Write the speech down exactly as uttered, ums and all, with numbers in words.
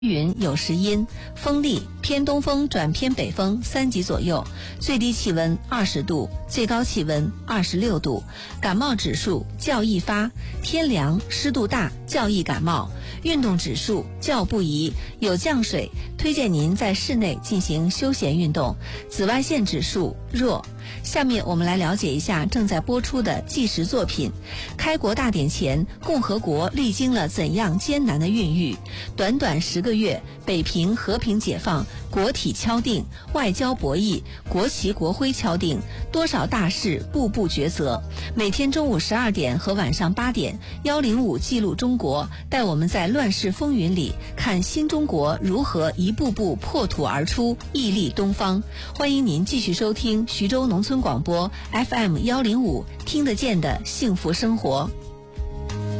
云有时阴，风力偏东风转偏北风三级左右，最低气温二十度，最高气温二十六度。感冒指数较易发，天凉湿度大较易感冒。运动指数较不宜，有降水，推荐您在室内进行休闲运动。紫外线指数弱。下面我们来了解一下正在播出的纪实作品。开国大典前，共和国历经了怎样艰难的孕育？短短十个月，北平和平解放，国体敲定，外交博弈，国旗国徽敲定，多少大事步步抉择。每天中午十二点和晚上八点，幺零五记录中国，带我们在乱世风云里看新中国如何一步步破土而出，屹立东方。欢迎您继续收听徐州农村广播 F M 幺零五，听得见的幸福生活。